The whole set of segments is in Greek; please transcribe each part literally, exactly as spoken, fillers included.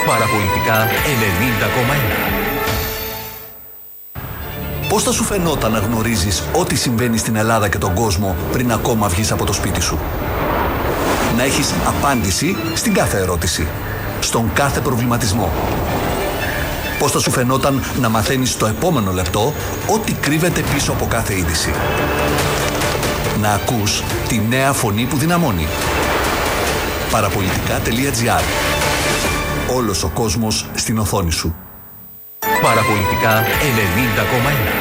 Παραπολιτικά ενενήντα κόμμα ένα. Πώς θα σου φαινόταν να γνωρίζεις ό,τι συμβαίνει στην Ελλάδα και τον κόσμο πριν ακόμα βγεις από το σπίτι σου? Να έχεις απάντηση στην κάθε ερώτηση, στον κάθε προβληματισμό. Πώς θα σου φαινόταν να μαθαίνεις στο επόμενο λεπτό ό,τι κρύβεται πίσω από κάθε είδηση? Να ακούς τη νέα φωνή που δυναμώνει. Παραπολιτικά.gr. Όλος ο κόσμος στην οθόνη σου. Παραπολιτικά ενενήντα κόμμα ένα.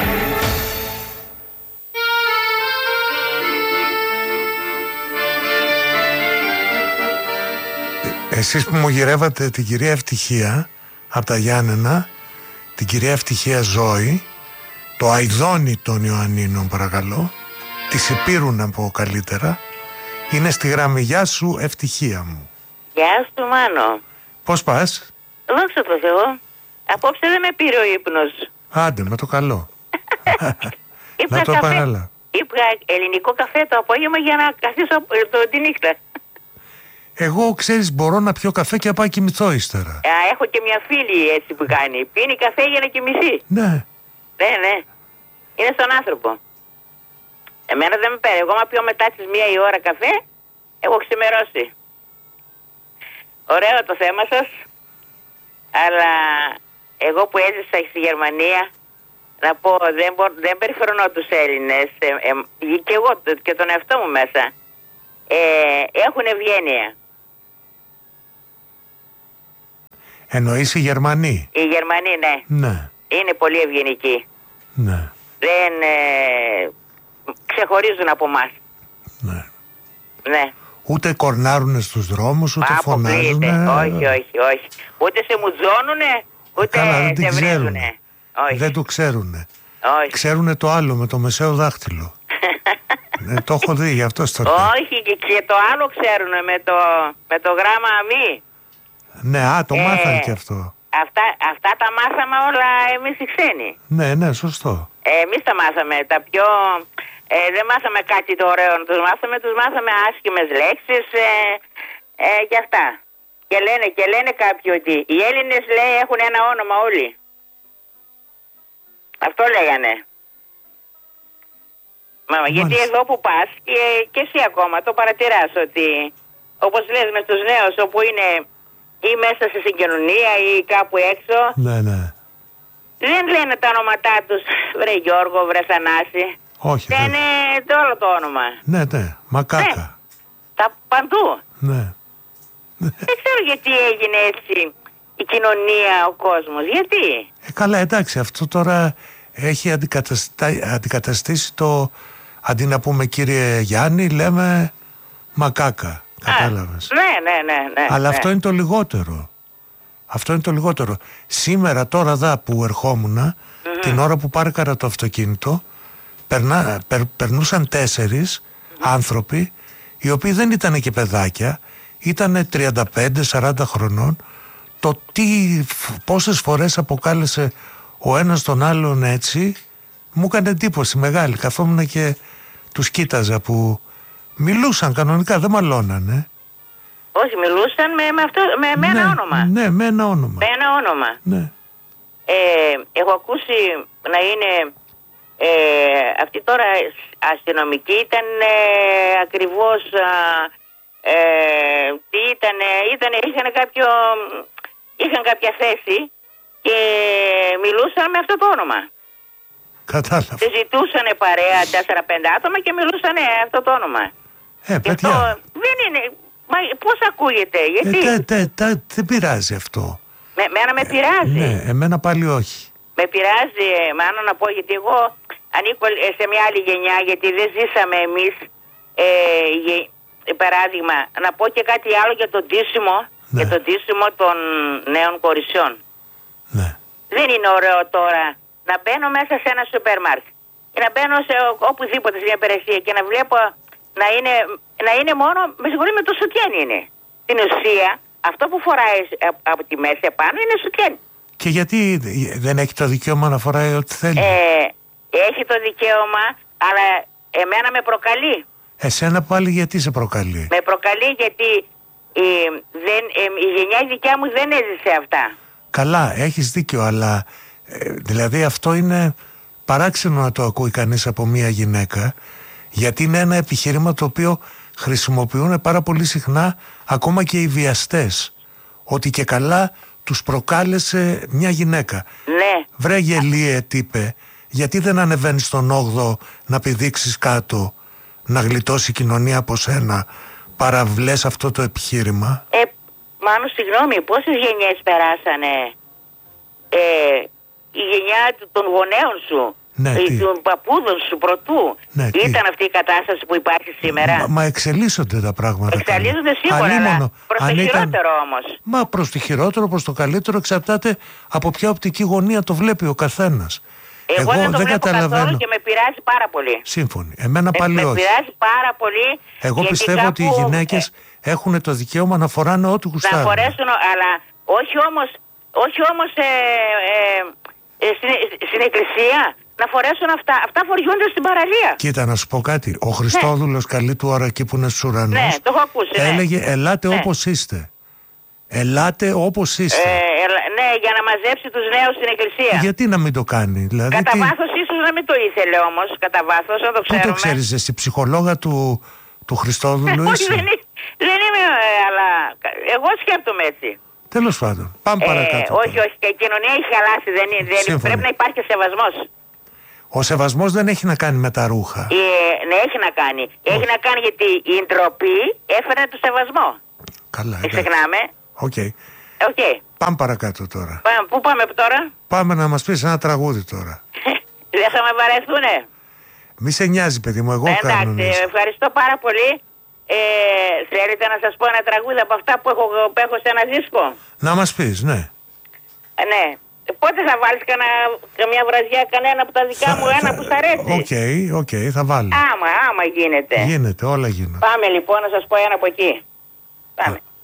Εσείς που μου γυρεύατε την κυρία Ευτυχία από τα Γιάννενα, την κυρία Ευτυχία Ζώη, το Αηδόνι των Ιωαννίνων παρακαλώ, της Υπήρου να πω καλύτερα, είναι στη γραμμή. Γεια σου Ευτυχία μου. Γεια σου Μάνο. Πώς πας? Δόξα τω Θεώ. Απόψε δεν με πήρε ο ύπνος. Άντε με το καλό. Ήπια να το καφέ, επαναλάβω. ήπια ελληνικό καφέ το απόγευμα για να καθίσω το, τη νύχτα. Εγώ ξέρεις μπορώ να πιω καφέ και να πάω κοιμηθώ ύστερα. Α, έχω και μια φίλη έτσι που κάνει. Πίνει καφέ για να κοιμηθεί. Ναι. Ναι, ναι. Είναι στον άνθρωπο. Εμένα δεν με παίρνει. Εγώ μα πιω μετά τις μία η ώρα καφέ, έχω ξημερώσει. Ωραίο το θέμα σας. Αλλά εγώ που έζησα στη Γερμανία, να πω, δεν, μπο, δεν περιφρονώ τους Έλληνες, ε, ε, και εγώ και τον εαυτό μου μέσα, ε, έχουν ευγένεια. Εννοείς οι Γερμανοί? Οι Γερμανοί, ναι. Ναι. Είναι πολύ ευγενικοί. Ναι. Δεν ε, ξεχωρίζουν από εμάς. Ναι. Ναι. Ούτε κορνάρουνε στους δρόμους, ούτε φωνάζουνε. Όχι, όχι, όχι. Ούτε σε μουτζώνουνε, ούτε Καλά, δεν σε βρίζουνε. ξέρουνε. Όχι. Δεν το ξέρουνε. Όχι. Ξέρουνε το άλλο με το μεσαίο δάχτυλο. Ναι, το έχω δει, γι' αυτό στο λέω. Όχι, και, και το άλλο ξέρουνε με το, με το γράμμα μη. Ναι, α, το Ε, μάθανε και αυτό. Αυτά, αυτά τα μάθαμε όλα εμείς οι ξένοι. Ναι, ναι, σωστό. Ε, εμείς τα μάθαμε, τα πιο... Ε, δεν μάθαμε κάτι το ωραίο να τους μάθαμε, τους μάθαμε άσχημες λέξεις ε, ε, και αυτά. Και λένε, και λένε κάποιοι ότι οι Έλληνες, λέει, έχουν ένα όνομα όλοι. Αυτό λέγανε. Μα, γιατί εδώ που πας και, και εσύ ακόμα το παρατηράς ότι, όπως λες με τους νέους, όπου είναι ή μέσα σε συγκοινωνία ή κάπου έξω, Ναι, ναι. δεν λένε τα όνοματά τους, βρε Γιώργο, βρε Θανάση. Όχι. Δεν δεν- είναι το όλο το όνομα. Ναι, ναι, μακάκα. Ναι. Τα παντού. Ναι. Δεν ξέρω γιατί έγινε έτσι η κοινωνία, ο κόσμος. Γιατί? Ε, καλά, εντάξει, αυτό τώρα έχει αντικαταστα... αντικαταστήσει το... Αντί να πούμε κύριε Γιάννη, λέμε μακάκα. Κατάλαβες. Α, ναι, ναι, ναι, ναι. Αλλά ναι. αυτό είναι το λιγότερο. Αυτό είναι το λιγότερο. Σήμερα τώρα δα που ερχόμουν, mm-hmm. την ώρα που πάρκαρα το αυτοκίνητο, περνά, περ, περνούσαν τέσσερις mm-hmm. άνθρωποι, οι οποίοι δεν ήταν και παιδάκια, ήταν τριάντα πέντε σαράντα χρονών. Το τι, πόσες φορές αποκάλεσε ο ένας τον άλλον έτσι, μου έκανε εντύπωση μεγάλη. Καθόμουν και τους κοίταζα που μιλούσαν κανονικά, δεν μαλώνανε. Όχι, μιλούσαν με, με, αυτό, με, με ναι, ένα όνομα. Ναι, με ένα όνομα. Με ένα όνομα. Ναι. Ε, έχω ακούσει να είναι ε, αυτή τώρα αστυνομική, ήταν ε, ακριβώς ε, τι ήταν, ήταν, είχαν κάποιο, είχαν κάποια θέση και μιλούσαν με αυτό το όνομα. Κατάλαβα. Συζητούσαν παρέα τέσσερα πέντε άτομα και μιλούσαν αυτό το όνομα. Ε, Και παιδιά. αυτό δεν είναι. Μα πώς ακούγεται, γιατί. Ε, τε, τε, τε, δεν πειράζει αυτό. Με, μένα με πειράζει. Ναι, εμένα πάλι όχι. Με πειράζει, μάλλον να πω, γιατί εγώ ανήκω σε μια άλλη γενιά, γιατί δεν ζήσαμε εμείς, ε, γε- παράδειγμα, να πω και κάτι άλλο για το ντύσιμο, Ναι. για το ντύσιμο των νέων κορισιών. Ναι. Δεν είναι ωραίο τώρα να μπαίνω μέσα σε ένα σούπερ μάρκετ ή να μπαίνω σε οπουδήποτε σε μια υπηρεσία και να βλέπω να είναι, να είναι μόνο, με συγχωρεί, με το σουτιέν είναι. Στην ουσία, αυτό που φοράει από τη μέση επάνω είναι σουτιέν. Και γιατί δεν έχει το δικαίωμα να φοράει ό,τι θέλει? Ε, έχει το δικαίωμα, αλλά εμένα με προκαλεί. Εσένα πάλι γιατί σε προκαλεί? Με προκαλεί γιατί η, δεν, ε, η γενιά η δικιά μου δεν έζησε αυτά. Καλά, έχεις δίκιο, αλλά ε, δηλαδή αυτό είναι παράξενο να το ακούει κανείς από μία γυναίκα, γιατί είναι ένα επιχείρημα το οποίο χρησιμοποιούν πάρα πολύ συχνά ακόμα και οι βιαστές, ότι και καλά τους προκάλεσε μια γυναίκα. Ναι. Βρε γελίε, τύπε, γιατί δεν ανεβαίνεις στον όγδοο να πηδήξεις κάτω, να γλιτώσει η κοινωνία από σένα, παραβλές αυτό το επιχείρημα. Ε, Μάνο, συγγνώμη, πόσες γενιές περάσανε? Ε, η γενιά των γονέων σου, ναι, η, των παππούδων σου πρωτού, ναι, ήταν τι? αυτή η κατάσταση που υπάρχει σήμερα? Μα, μα εξελίσσονται τα πράγματα. Εξελίσσονται σίγουρα, αλλά προς το χειρότερο ήταν... όμως. Μα προς το χειρότερο, προς το καλύτερο, εξαρτάται από ποια οπτική γωνία το βλέπει ο καθένας. Εγώ, Εγώ δεν το δεν βλέπω καθόλου και με πειράζει πάρα πολύ. Σύμφωνοι. Εμένα πάλι με, όχι. Με πειράζει πάρα πολύ. Εγώ πιστεύω κάπου... ότι οι γυναίκες ε... έχουν το δικαίωμα να φοράνε ό,τι γουστάρουν. Να φορέσουν, αλλά όχι όμως, όχι όμως ε, ε, ε, στην, στην εκκλησία να φορέσουν αυτά. Αυτά φοριούνται στην παραλία. Κοίτα, να σου πω κάτι. Ο Χριστόδουλος, ναι. καλή του ώρα εκεί που είναι στους ουρανούς, ναι, το έχω ακούσει, ναι. έλεγε ελάτε ναι. όπως είστε. Ελάτε όπως είστε. Ε, ναι, για να μαζέψει τους νέους στην εκκλησία. Γιατί να μην το κάνει? Δηλαδή, κατά τι... βάθος ίσως να μην το ήθελε όμως. Κατά βάθος, να το ξέρουμε. Πού το ξέρεις εσύ, ψυχολόγα του, του Χριστόδουλου είσαι? δεν, δεν είμαι, αλλά εγώ σκέπτομαι έτσι. Τέλος πάντων, πάμε ε, παρακάτω. Όχι, όχι, και η κοινωνία έχει χαλάσει. Δεν, δεν, πρέπει να υπάρχει σεβασμός. Ο σεβασμός δεν έχει να κάνει με τα ρούχα. Ε, ναι, έχει να κάνει. Oh. Έχει να κάνει γιατί η ντροπή έφερε το σεβασμό. Καλά, δεν ξεχνάμε. Οκ. Okay. Okay. Πάμε παρακάτω τώρα. Πάμε, πού πάμε τώρα? Πάμε να μας πεις ένα τραγούδι τώρα. Δεν θα με βαρεθούνε. Μη σε νοιάζει, παιδί μου, εγώ κάνω. Εντάξει, ευχαριστώ πάρα πολύ. Ε, θέλετε να σας πω ένα τραγούδι από αυτά που έχω, που έχω σε ένα δίσκο? Να μας πεις, ναι. Ε, ναι. Πότε θα βάλεις κανένα, καμιά βραδιά κανένα από τα δικά θα, μου, ένα θα, που σ' αρέσει? Οκ, okay, οκ, okay, θα βάλω. Άμα, άμα γίνεται. Γίνεται, όλα γίνονται. Πάμε λοιπόν να σας πω ένα από εκεί. Πάμε.